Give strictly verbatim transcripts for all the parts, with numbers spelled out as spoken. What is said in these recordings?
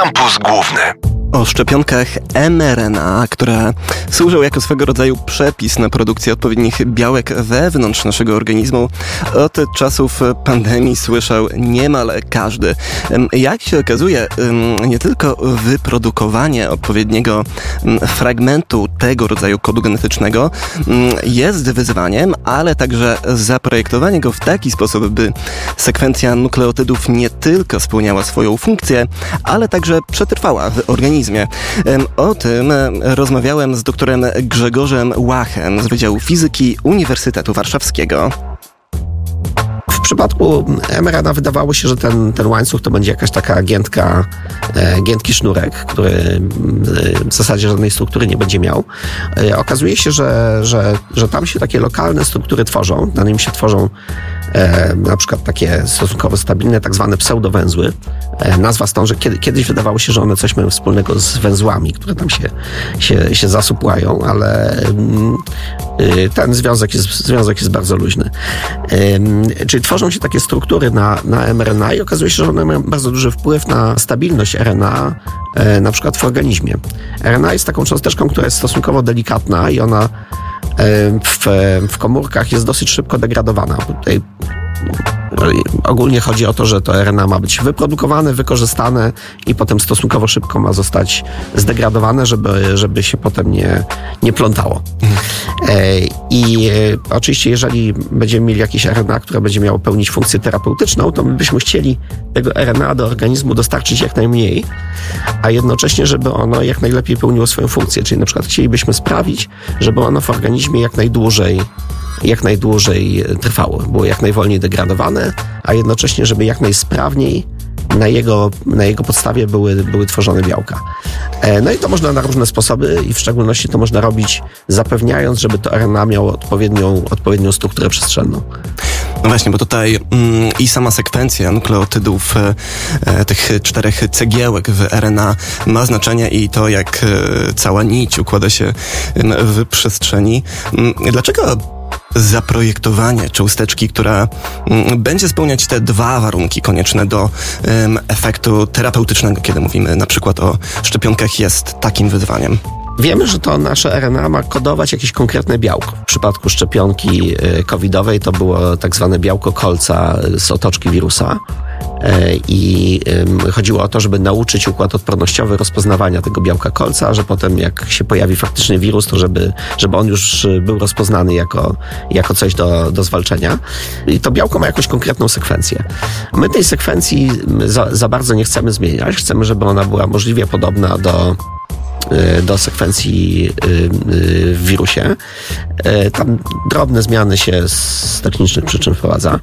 Kampus Główny. O szczepionkach mRNA, które służą jako swego rodzaju przepis na produkcję odpowiednich białek wewnątrz naszego organizmu, od czasów pandemii słyszał niemal każdy. Jak się okazuje, nie tylko wyprodukowanie odpowiedniego fragmentu tego rodzaju kodu genetycznego jest wyzwaniem, ale także zaprojektowanie go w taki sposób, by sekwencja nukleotydów nie tylko spełniała swoją funkcję, ale także przetrwała w organizmie. O tym rozmawiałem z doktorem Grzegorzem Łachem z Wydziału Fizyki Uniwersytetu Warszawskiego. W przypadku mRNA wydawało się, że ten, ten łańcuch to będzie jakaś taka giętka, e, giętki sznurek, który w zasadzie żadnej struktury nie będzie miał. E, okazuje się, że, że, że tam się takie lokalne struktury tworzą, na nim się tworzą e, na przykład takie stosunkowo stabilne, tak zwane pseudowęzły. E, nazwa stąd, że kiedy, kiedyś wydawało się, że one coś mają wspólnego z węzłami, które tam się, się, się zasupłają, ale mm, ten związek jest, związek jest bardzo luźny. E, czyli tworzą się takie struktury na, na mRNA i okazuje się, że one mają bardzo duży wpływ na stabilność R N A, e, na przykład w organizmie. R N A jest taką cząsteczką, która jest stosunkowo delikatna i ona e, w, w komórkach jest dosyć szybko degradowana. Tutaj ogólnie chodzi o to, że to R N A ma być wyprodukowane, wykorzystane i potem stosunkowo szybko ma zostać zdegradowane, żeby, żeby się potem nie, nie plątało. Mhm. E, I e, oczywiście, jeżeli będziemy mieli jakieś R N A, które będzie miało pełnić funkcję terapeutyczną, to my byśmy chcieli tego R N A do organizmu dostarczyć jak najmniej, a jednocześnie, żeby ono jak najlepiej pełniło swoją funkcję. Czyli na przykład chcielibyśmy sprawić, żeby ono w organizmie jak najdłużej jak najdłużej trwało, było jak najwolniej degradowane, a jednocześnie, żeby jak najsprawniej na jego, na jego podstawie były, były tworzone białka. No i to można na różne sposoby i w szczególności to można robić zapewniając, żeby to R N A miało odpowiednią, odpowiednią strukturę przestrzenną. No właśnie, bo tutaj mm, i sama sekwencja nukleotydów e, tych czterech cegiełek w R N A ma znaczenie i to, jak e, cała nić układa się w przestrzeni. Dlaczego zaprojektowanie cząsteczki, która m, będzie spełniać te dwa warunki konieczne do um, efektu terapeutycznego, kiedy mówimy na przykład o szczepionkach, jest takim wyzwaniem? Wiemy, że to nasze R N A ma kodować jakieś konkretne białko. W przypadku szczepionki covidowej to było tak zwane białko kolca z otoczki wirusa. I chodziło o to, żeby nauczyć układ odpornościowy rozpoznawania tego białka kolca, że potem jak się pojawi faktycznie wirus, to żeby, żeby on już był rozpoznany jako, jako coś do, do zwalczenia. I to białko ma jakąś konkretną sekwencję. My tej sekwencji za, za bardzo nie chcemy zmieniać. Chcemy, żeby ona była możliwie podobna do do sekwencji w wirusie. Tam drobne zmiany się z technicznych przyczyn wprowadza.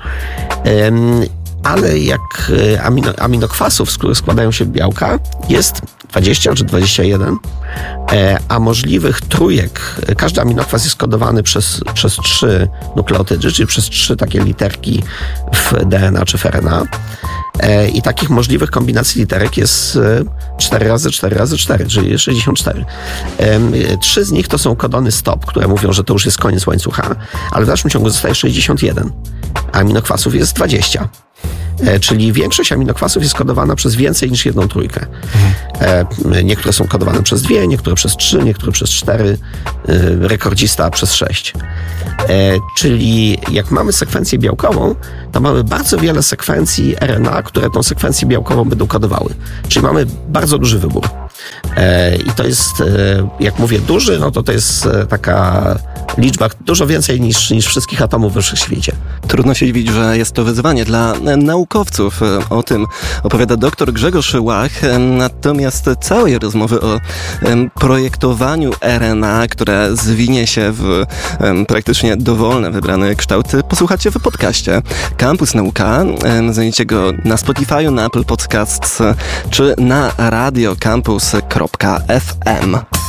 Ale jak amino, aminokwasów, z których składają się białka, jest dwadzieścia czy dwadzieścia jeden, a możliwych trójek, każdy aminokwas jest kodowany przez, przez trzy nukleotydy, czyli przez trzy takie literki w D N A czy w R N A. I takich możliwych kombinacji literek jest cztery razy cztery razy cztery, czyli sześćdziesiąt cztery. Trzy z nich to są kodony stop, które mówią, że to już jest koniec łańcucha, ale w dalszym ciągu zostaje sześćdziesiąt jeden. A aminokwasów jest dwadzieścia. Czyli większość aminokwasów jest kodowana przez więcej niż jedną trójkę. Mhm. Niektóre są kodowane przez dwie, niektóre przez trzy, niektóre przez cztery, rekordzista przez sześć. Czyli jak mamy sekwencję białkową, to mamy bardzo wiele sekwencji R N A, które tą sekwencję białkową będą kodowały. Czyli mamy bardzo duży wybór. I to jest, jak mówię duży, no to to jest taka liczba dużo więcej niż, niż wszystkich atomów we wszechświecie. Trudno się dziwić, że jest to wyzwanie dla naukowców. O tym opowiada dr Grzegorz Łach. Natomiast całej rozmowy o projektowaniu R N A, które zwinie się w praktycznie dowolny wybrany kształt, posłuchacie w podcaście Campus Nauka. Znajdziecie go na Spotify, na Apple Podcasts czy na radiocampus kropka f m.